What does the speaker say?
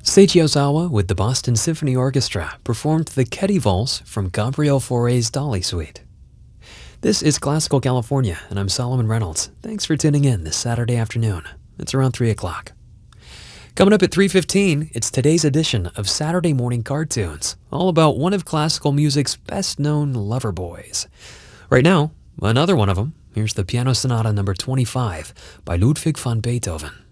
Seiji Ozawa with the Boston Symphony Orchestra performed the Ketty Valse from Gabriel Fauré's Dolly Suite. This is Classical California, and I'm Solomon Reynolds. Thanks for tuning in this Saturday afternoon. It's around 3 o'clock. Coming up at 3:15, it's today's edition of Saturday Morning Cartoons, all about one of classical music's best-known lover boys. Right now, another one of them. Here's the Piano Sonata number 25 by Ludwig van Beethoven.